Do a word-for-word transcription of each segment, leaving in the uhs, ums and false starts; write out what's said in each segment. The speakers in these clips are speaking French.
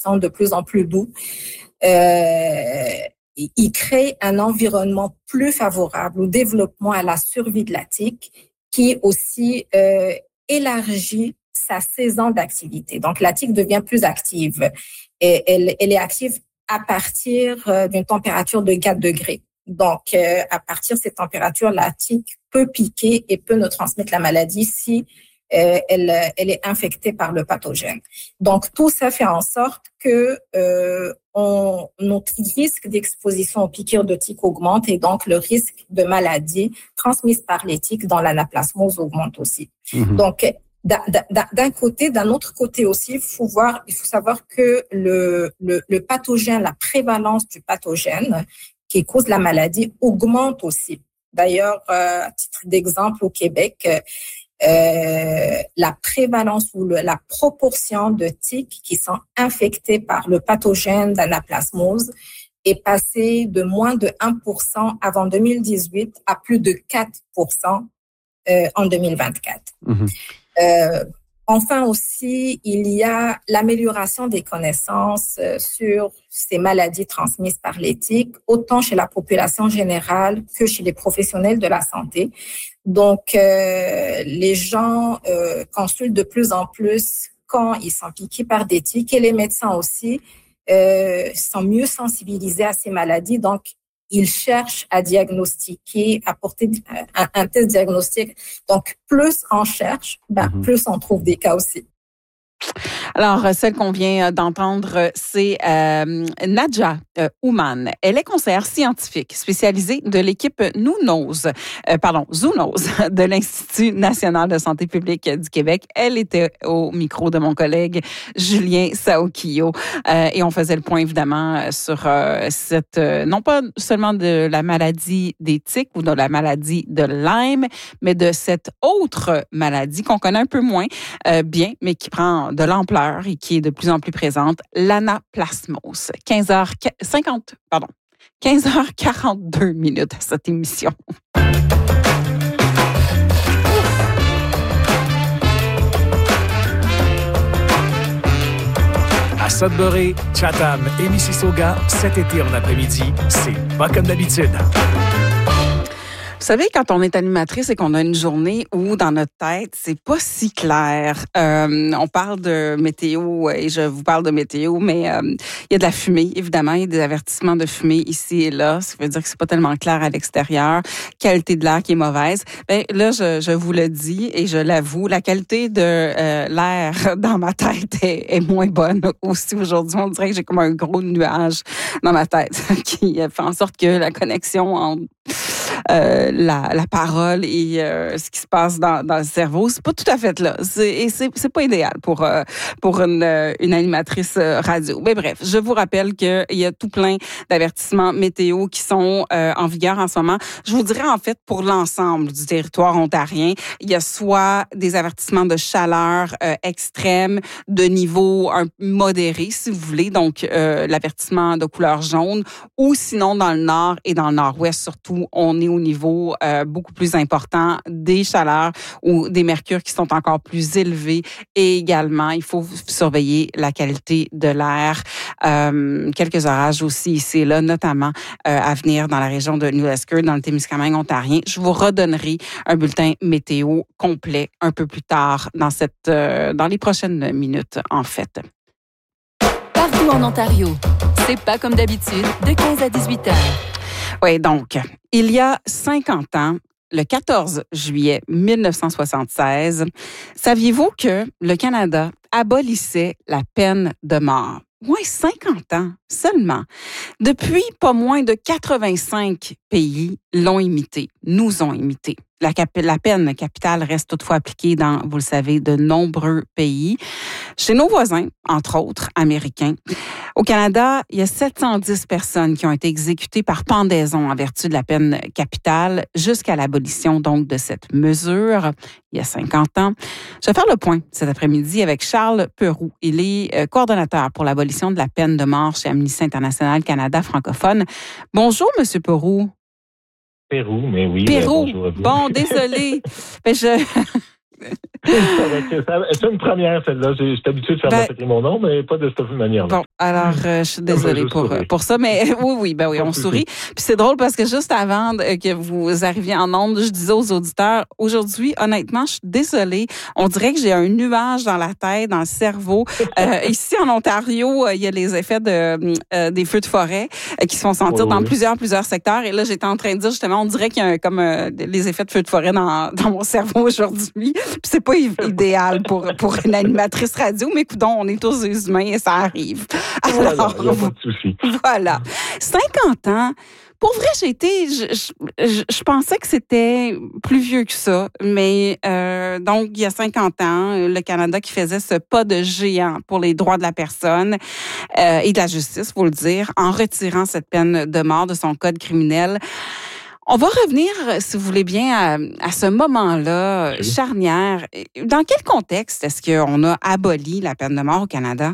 sont de plus en plus doux. Euh, il crée un environnement plus favorable au développement, à la survie de la tique, qui aussi euh, élargit sa saison d'activité. Donc, la tique devient plus active. Et elle, elle est active à partir d'une température de quatre degrés. Donc, euh, à partir de cette température, la tique peut piquer et peut nous transmettre la maladie si euh, elle, elle est infectée par le pathogène. Donc, tout ça fait en sorte que euh, on, notre risque d'exposition aux piqûres de tique augmente et donc le risque de maladie transmise par les tiques dans l'anaplasmose augmente aussi. Mmh. Donc, d'un, d'un côté, d'un autre côté aussi, il faut voir, il faut savoir que le, le, le pathogène, la prévalence du pathogène qui cause la maladie augmente aussi. D'ailleurs, euh, à titre d'exemple, au Québec, euh, la prévalence ou le, la proportion de tiques qui sont infectées par le pathogène d'anaplasmose est passée de moins de un pour cent avant deux mille dix-huit à plus de quatre pour cent euh, en deux mille vingt-quatre. Mmh. Euh, Enfin aussi, il y a l'amélioration des connaissances sur ces maladies transmises par les tiques, autant chez la population générale que chez les professionnels de la santé. Donc, euh, les gens euh, consultent de plus en plus quand ils sont piqués par des tiques et les médecins aussi euh, sont mieux sensibilisés à ces maladies. Donc, ils cherchent à diagnostiquer, à porter un, un test diagnostique. Donc, plus on cherche, ben, mm-hmm. plus on trouve des cas aussi. Alors, celle qu'on vient d'entendre, c'est euh, Nadja euh, Ouman. Elle est conseillère scientifique spécialisée de l'équipe Nounose, euh, pardon, Zoonose de l'Institut national de santé publique du Québec. Elle était au micro de mon collègue Julien Saokio euh, et on faisait le point évidemment sur euh, cette, euh, non pas seulement de la maladie des tiques ou de la maladie de Lyme, mais de cette autre maladie qu'on connaît un peu moins euh, bien, mais qui prend de l'ampleur et qui est de plus en plus présente, l'anaplasmose. quinze heures cinquante, pardon, quinze heures quarante-deux minutes à cette émission. À Sudbury, Chatham et Mississauga, cet été en après-midi, c'est pas comme d'habitude. Vous savez, quand on est animatrice et qu'on a une journée où, dans notre tête, c'est pas si clair. Euh, on parle de météo et je vous parle de météo, mais euh, il y a de la fumée, évidemment. Il y a des avertissements de fumée ici et là. Ça veut dire que c'est pas tellement clair à l'extérieur. Qualité de l'air qui est mauvaise. Ben là, je, je vous le dis et je l'avoue, la qualité de euh, l'air dans ma tête est, est moins bonne aussi aujourd'hui. On dirait que j'ai comme un gros nuage dans ma tête qui fait en sorte que la connexion entre Euh, la, la parole et euh, ce qui se passe dans, dans le cerveau, c'est pas tout à fait là. C'est, et c'est, c'est pas idéal pour euh, pour une, une animatrice radio. Mais bref, je vous rappelle qu'il y a tout plein d'avertissements météo qui sont euh, en vigueur en ce moment. Je vous dirais en fait pour l'ensemble du territoire ontarien, il y a soit des avertissements de chaleur euh, extrême, de niveau un modéré, si vous voulez, donc euh, l'avertissement de couleur jaune, ou sinon dans le nord et dans le nord-ouest surtout, on est au niveau euh, beaucoup plus important des chaleurs ou des mercures qui sont encore plus élevés. Et également, il faut surveiller la qualité de l'air. Euh, quelques orages aussi ici et là, notamment euh, à venir dans la région de New Esker, dans le Témiscamingue ontarien. Je vous redonnerai un bulletin météo complet un peu plus tard dans cette, euh, dans les prochaines minutes, en fait. Partout en Ontario, c'est pas comme d'habitude, de quinze à dix-huit heures. Oui, donc, il y a cinquante ans, le quatorze juillet mille neuf cent soixante-seize, saviez-vous que le Canada abolissait la peine de mort? Oui, cinquante ans seulement. Depuis, pas moins de quatre-vingt-cinq pays l'ont imité, nous ont imité. La, cap- la peine capitale reste toutefois appliquée dans, vous le savez, de nombreux pays. Chez nos voisins, entre autres, américains. Au Canada, il y a sept cent dix personnes qui ont été exécutées par pendaison en vertu de la peine capitale jusqu'à l'abolition donc de cette mesure, il y a cinquante ans. Je vais faire le point cet après-midi avec Charles Peroux. Il est coordonnateur pour l'abolition de la peine de mort chez Amnesty International Canada francophone. Bonjour, Monsieur Peroux. Pérou, mais oui. Pérou. Ben, bonjour. Bon, désolé. Ben, je... C'est une première, celle-là. Je suis habitué de faire ben, massacrer mon nom, mais pas de cette manière-là. Bon, Alors, euh, je suis désolée pour, pour ça, mais oui, oui, ben oui, on sourit. Puis c'est drôle parce que juste avant que vous arriviez en ondes, je disais aux auditeurs, aujourd'hui, honnêtement, je suis désolée. On dirait que j'ai un nuage dans la tête, dans le cerveau. Euh, ici, en Ontario, il y a les effets de euh, des feux de forêt qui se font sentir oui, dans oui. plusieurs, plusieurs secteurs. Et là, j'étais en train de dire, justement, on dirait qu'il y a un, comme euh, les effets de feux de forêt dans, dans mon cerveau aujourd'hui. Puis c'est pas idéal pour, pour une animatrice radio, mais écoute, on est tous humains et ça arrive. Alors, voilà, pas de souci. Voilà. cinquante ans. Pour vrai, j'ai été, je, je, je pensais que c'était plus vieux que ça, mais euh, donc il y a cinquante ans, le Canada qui faisait ce pas de géant pour les droits de la personne euh, et de la justice, faut le dire, en retirant cette peine de mort de son code criminel. On va revenir, si vous voulez bien, à, à ce moment-là oui. charnière. Dans quel contexte est-ce qu'on a aboli la peine de mort au Canada?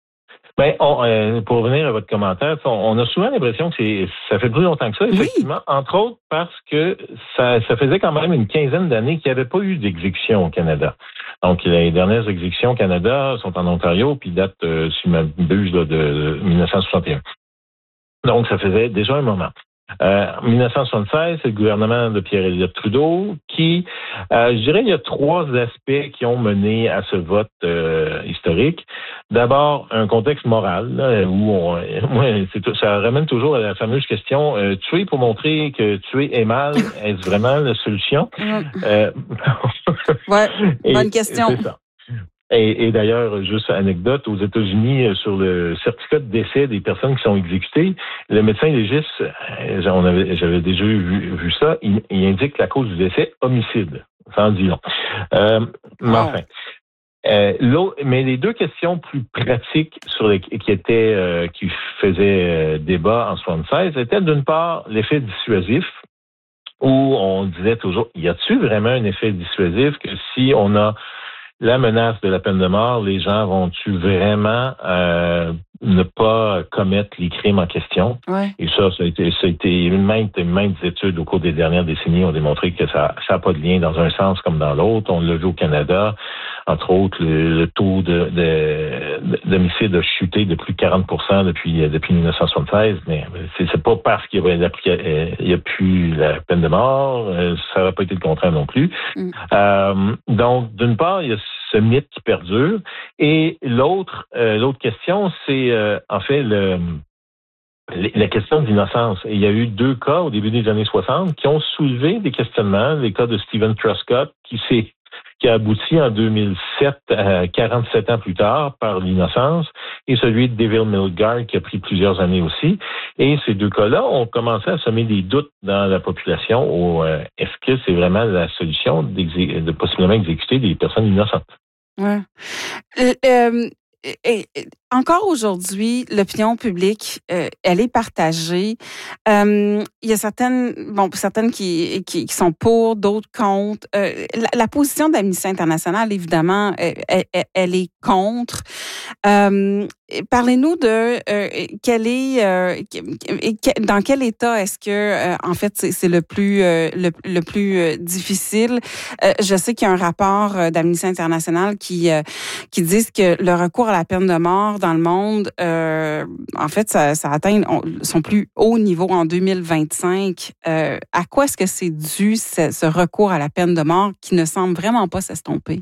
Ben, on, euh, pour revenir à votre commentaire, on, on a souvent l'impression que c'est, ça fait plus longtemps que ça, effectivement, oui. entre autres parce que ça, ça faisait quand même une quinzaine d'années qu'il n'y avait pas eu d'exécution au Canada. Donc, les dernières exécutions au Canada sont en Ontario, puis datent, euh, si je m'abuse, là, de dix-neuf cent soixante et un. Donc, ça faisait déjà un moment. Euh, en dix-neuf cent soixante-seize, c'est le gouvernement de Pierre-Éliott Trudeau qui, euh, je dirais, il y a trois aspects qui ont mené à ce vote euh, historique. D'abord, un contexte moral, là, où on, moi, c'est, ça ramène toujours à la fameuse question euh, tuer pour montrer que tuer est mal, est-ce vraiment la solution? euh, ouais, bonne question. C'est ça. Et, et d'ailleurs, juste anecdote, aux États-Unis, sur le certificat de décès des personnes qui sont exécutées, le médecin légiste, on avait, j'avais déjà vu, vu ça, il, il indique la cause du décès homicide. Ça en dit long. Euh, mais enfin. Euh, l'autre, mais les deux questions plus pratiques sur les, qui étaient, euh, qui faisaient euh, débat en soixante-seize étaient d'une part l'effet dissuasif, où on disait toujours, y a-t-il vraiment un effet dissuasif que si on a la menace de la peine de mort, les gens vont-tu vraiment euh, ne pas commettre les crimes en question? Ouais. Et ça, ça a été, ça a été maintes, maintes études au cours des dernières décennies ont démontré que ça n'a pas de lien dans un sens comme dans l'autre. On l'a vu au Canada, entre autres, le, le taux de, de, d'homicide a chuté de plus de quarante pour cent depuis, depuis dix-neuf cent soixante-seize, mais c'est, c'est pas parce qu'il y a, il y a plus la peine de mort, ça n'a pas été le contraire non plus. Mm. Euh, donc, d'une part, il y a ce mythe qui perdure. Et l'autre, euh, l'autre question, c'est euh, en fait le, la question d'innocence. Et il y a eu deux cas au début des années soixante qui ont soulevé des questionnements. Les cas de Stephen Truscott, qui s'est qui a abouti en deux mille sept, euh, quarante-sept ans plus tard, par l'innocence, et celui de Deville Milgard, qui a pris plusieurs années aussi. Et ces deux cas-là ont commencé à semer des doutes dans la population au euh, est-ce que c'est vraiment la solution de possiblement exécuter des personnes innocentes? Ouais. Euh, euh, et, et, encore aujourd'hui, l'opinion publique, euh, elle est partagée. Euh, il y a certaines, bon, certaines qui, qui, qui sont pour, d'autres contre. Euh, la, la position d'Amnesty International, évidemment, elle, elle, elle est contre. Euh, parlez-nous de euh, quel est, euh, dans quel état est-ce que, euh, en fait, c'est, c'est le plus, euh, le, le plus euh, difficile. Euh, je sais qu'il y a un rapport euh, d'Amnesty International qui, euh, qui dit que le recours à la peine de mort dans le monde, euh, en fait, ça, ça atteint son plus haut niveau en deux mille vingt-cinq. Euh, à quoi est-ce que c'est dû, ce, ce recours à la peine de mort qui ne semble vraiment pas s'estomper?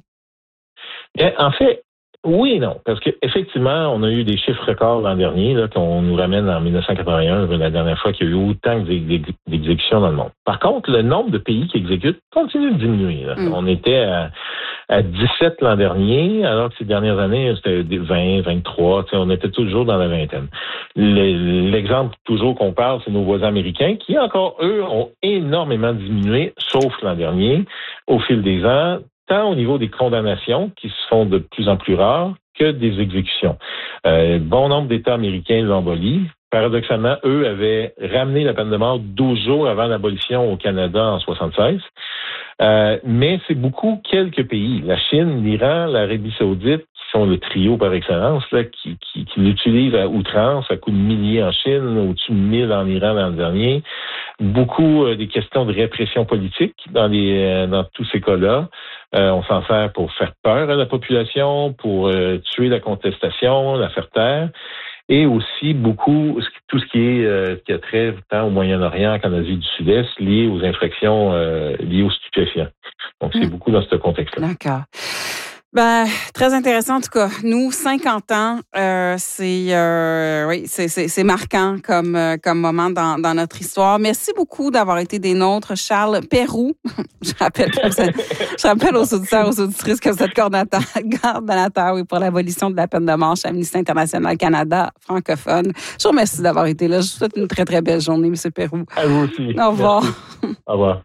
En fait, oui et non, parce qu'effectivement, on a eu des chiffres records l'an dernier, là, qu'on nous ramène en dix-neuf cent quatre-vingt-un, la dernière fois qu'il y a eu autant d'exécutions dans le monde. Par contre, le nombre de pays qui exécutent continue de diminuer. Là. Mm. On était à, à dix-sept l'an dernier, alors que ces dernières années, c'était vingt, vingt-trois, on était toujours dans la vingtaine. Le, l'exemple toujours qu'on parle, c'est nos voisins américains, qui encore, eux, ont énormément diminué, sauf l'an dernier, au fil des ans, tant au niveau des condamnations, qui se font de plus en plus rares, que des exécutions. Euh, bon nombre d'États américains l'ont aboli. Paradoxalement, eux avaient ramené la peine de mort douze jours avant l'abolition au Canada en soixante-seize. Euh, mais c'est beaucoup quelques pays, la Chine, l'Iran, l'Arabie saoudite, qui sont le trio par excellence, là, qui, qui, qui l'utilisent à outrance, à coups de milliers en Chine, au-dessus de mille en Iran l'an dernier. Beaucoup euh, des questions de répression politique dans, les, euh, dans tous ces cas-là. Euh, on s'en sert pour faire peur à la population, pour euh, tuer la contestation, la faire taire. et aussi beaucoup tout ce qui est euh, qui a trait tant au Moyen-Orient qu'en Asie du Sud-Est lié aux infractions euh, liées aux stupéfiants. Donc, c'est mmh. beaucoup dans ce contexte-là. D'accord. Ben, très intéressant en tout cas. Nous, cinquante ans, euh, c'est euh, oui, c'est, c'est, c'est marquant comme euh, comme moment dans, dans notre histoire. Merci beaucoup d'avoir été des nôtres, Charles Péroux. je rappelle, je rappelle aux auditeurs, aux auditrices que vous êtes coordonnateur, coordonnateur oui, pour l'abolition de la peine de mort chez Amnesty International Canada francophone. Je vous remercie d'avoir été là. Je vous souhaite une très très belle journée, M. Péroux. À vous aussi. Au revoir. Merci. Au revoir.